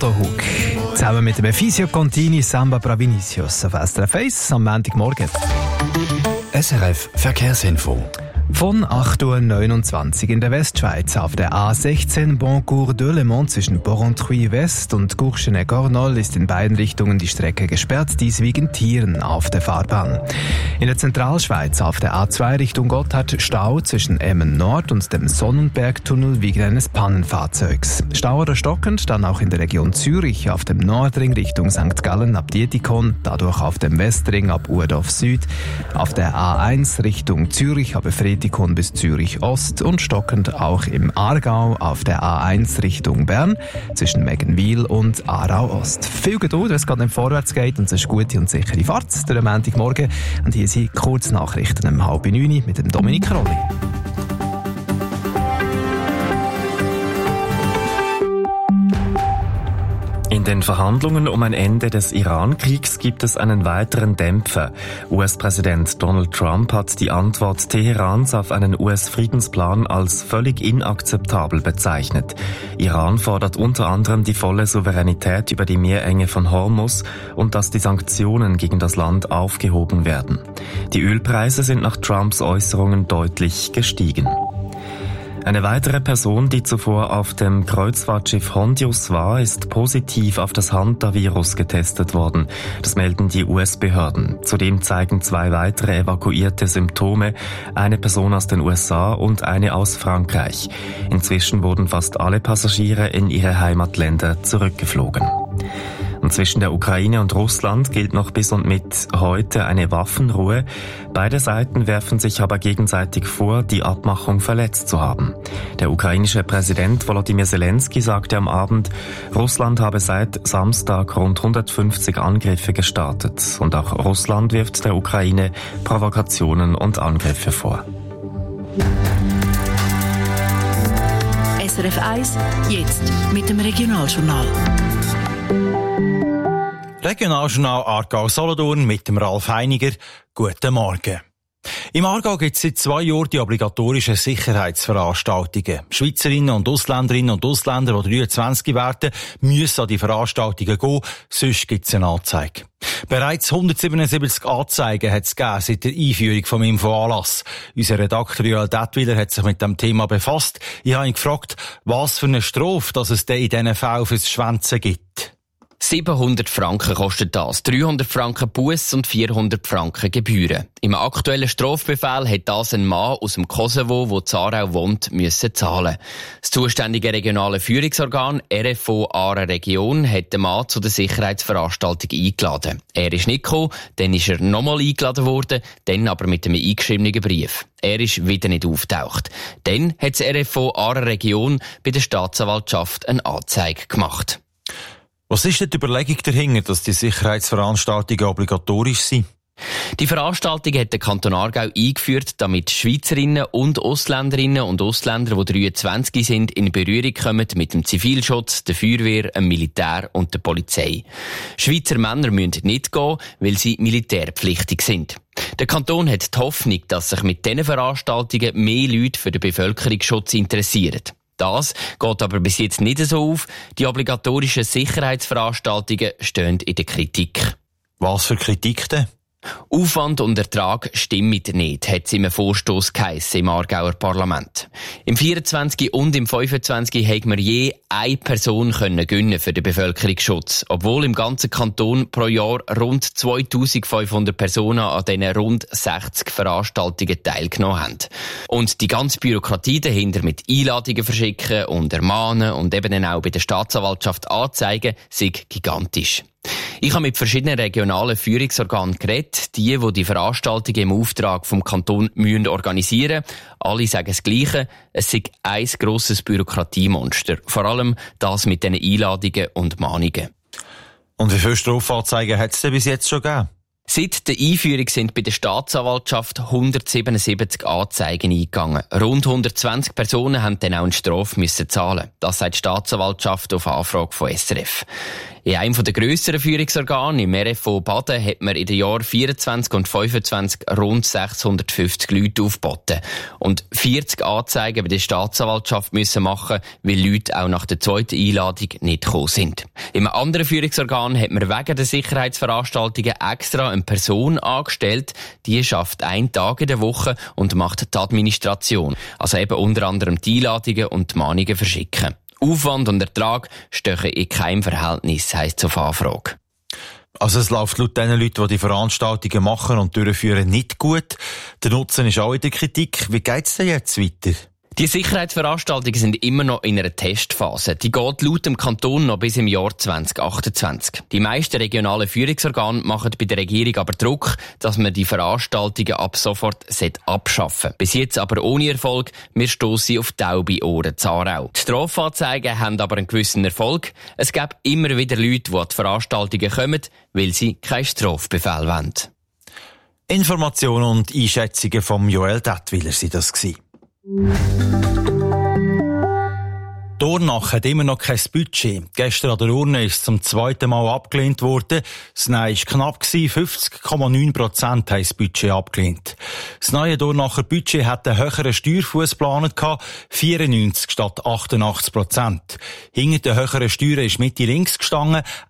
Otto Hug. Zusammen mit dem Efisio Contini Samba Pra Vinicius auf SRF 1 am Montagmorgen. SRF Verkehrsinfo. Von 8.29 Uhr in der Westschweiz auf der A16 Boncourt-de-Le-Mont zwischen Porrentruy West und Courchenet-Gornol ist in beiden Richtungen die Strecke gesperrt, dies wegen Tieren auf der Fahrbahn. In der Zentralschweiz auf der A2 Richtung Gotthard Stau zwischen Emmen Nord und dem Sonnenbergtunnel wegen eines Pannenfahrzeugs. Stau oder stockend, dann auch in der Region Zürich auf dem Nordring Richtung St. Gallen ab Dietikon, dadurch auf dem Westring ab Urdorf Süd, auf der A1 Richtung Zürich ab Friedikon bis Zürich Ost und stockend auch im Aargau auf der A1 Richtung Bern zwischen Meggenwil und Aarau Ost. Viel Geduld, wenn es gerade nicht vorwärts geht, und es ist gute und sichere Fahrt durch den Montagmorgen. Und hier sind Kurznachrichten um 8:30 mit dem Dominik Rolli. In den Verhandlungen um ein Ende des Iran-Kriegs gibt es einen weiteren Dämpfer. US-Präsident Donald Trump hat die Antwort Teherans auf einen US-Friedensplan als völlig inakzeptabel bezeichnet. Iran fordert unter anderem die volle Souveränität über die Meerenge von Hormuz und dass die Sanktionen gegen das Land aufgehoben werden. Die Ölpreise sind nach Trumps Äußerungen deutlich gestiegen. Eine weitere Person, die zuvor auf dem Kreuzfahrtschiff Hondius war, ist positiv auf das Hantavirus getestet worden. Das melden die US-Behörden. Zudem zeigen 2 weitere Evakuierte Symptome, eine Person aus den USA und eine aus Frankreich. Inzwischen wurden fast alle Passagiere in ihre Heimatländer zurückgeflogen. Und zwischen der Ukraine und Russland gilt noch bis und mit heute eine Waffenruhe. Beide Seiten werfen sich aber gegenseitig vor, die Abmachung verletzt zu haben. Der ukrainische Präsident Volodymyr Zelensky sagte am Abend, Russland habe seit Samstag rund 150 Angriffe gestartet. Und auch Russland wirft der Ukraine Provokationen und Angriffe vor. SRF 1, jetzt mit dem Regionaljournal. Regionaljournal Aargau-Solothurn mit dem Ralf Heiniger. Guten Morgen. Im Aargau gibt es seit 2 Jahren die obligatorischen Sicherheitsveranstaltungen. Schweizerinnen und Ausländerinnen und Ausländer, die 23 werden, müssen an die Veranstaltungen gehen, sonst gibt es eine Anzeige. Bereits 177 Anzeigen hat es gegeben seit der Einführung vom Infoanlass. Unser Redakteur Joel Detwiler hat sich mit dem Thema befasst. Ich habe ihn gefragt, was für eine Strafe dass es denn in diesen Fällen fürs Schwänzen gibt. 700 Franken kostet das, 300 Franken Buss und 400 Franken Gebühren. Im aktuellen Strafbefehl hat das ein Mann aus dem Kosovo, der in Aarau wohnt, müssen zahlen. Das zuständige regionale Führungsorgan RFO Aare Region hat den Mann zu der Sicherheitsveranstaltung eingeladen. Er ist nicht gekommen, dann ist er nochmal eingeladen worden, dann aber mit einem eingeschriebenen Brief. Er ist wieder nicht auftaucht. Dann hat das RFO Aare Region bei der Staatsanwaltschaft eine Anzeige gemacht. Was ist denn die Überlegung dahinter, dass die Sicherheitsveranstaltungen obligatorisch sind? Die Veranstaltung hat der Kanton Aargau eingeführt, damit Schweizerinnen und Ausländerinnen und Ausländer, die 23 sind, in Berührung kommen mit dem Zivilschutz, der Feuerwehr, dem Militär und der Polizei. Schweizer Männer müssen nicht gehen, weil sie militärpflichtig sind. Der Kanton hat die Hoffnung, dass sich mit diesen Veranstaltungen mehr Leute für den Bevölkerungsschutz interessieren. Das geht aber bis jetzt nicht so auf. Die obligatorischen Sicherheitsveranstaltungen stehen in der Kritik. Was für Kritik denn? Aufwand und Ertrag stimmen nicht, hat es im Vorstoss geheissen im Aargauer Parlament. Im 24 und im 25 haben wir je eine Person gönnen für den Bevölkerungsschutz, obwohl im ganzen Kanton pro Jahr rund 2500 Personen an diesen rund 60 Veranstaltungen teilgenommen haben. Und die ganze Bürokratie dahinter mit Einladungen verschicken und ermahnen und eben dann auch bei der Staatsanwaltschaft anzeigen, sei gigantisch. Ich habe mit verschiedenen regionalen Führungsorganen geredet, die Veranstaltungen im Auftrag vom Kanton organisieren müssen. Alle sagen das Gleiche, es sei ein grosses Bürokratiemonster. Vor allem das mit den Einladungen und Mahnungen. Und wie viele Strafanzeigen hat es denn bis jetzt schon gegeben? Seit der Einführung sind bei der Staatsanwaltschaft 177 Anzeigen eingegangen. Rund 120 Personen haben dann auch eine Strafe zahlen. Das sagt die Staatsanwaltschaft auf Anfrage von SRF. In einem der grösseren Führungsorgane, im RFO Baden, hat man in den Jahren 24 und 25 rund 650 Leute aufgeboten. Und 40 Anzeigen bei der Staatsanwaltschaft müssen machen, weil Leute auch nach der zweiten Einladung nicht gekommen sind. In einem anderen Führungsorgan hat man wegen der Sicherheitsveranstaltungen extra eine Person angestellt, die schafft einen Tag in der Woche und macht die Administration. Also eben unter anderem die Einladungen und die Mahnungen verschicken. Aufwand und Ertrag stehen in keinem Verhältnis, heisst es auf Anfrage. Also es läuft laut den Leuten, die die Veranstaltungen machen und durchführen, nicht gut. Der Nutzen ist auch in der Kritik. Wie geht's denn jetzt weiter? Die Sicherheitsveranstaltungen sind immer noch in einer Testphase. Die geht laut dem Kanton noch bis im Jahr 2028. Die meisten regionalen Führungsorgane machen bei der Regierung aber Druck, dass man die Veranstaltungen ab sofort abschaffen sollte. Bis jetzt aber ohne Erfolg. Wir stossen auf taube Ohren in Aarau. Die Strafanzeigen haben aber einen gewissen Erfolg. Es gibt immer wieder Leute, die an die Veranstaltungen kommen, weil sie keinen Strafbefehl wollen. Informationen und Einschätzungen vom Joel Dettwiller sind das gewesen. Dornach hat immer noch kein Budget. Gestern an der Urne ist es zum zweiten Mal abgelehnt worden. Das Nein war knapp, 50,9% haben das Budget abgelehnt. Das neue Dornacher Budget hat einen höheren Steuerfuss geplant, 94 statt 88%. Hinter den höheren Steuern ist Mitte links gestanden,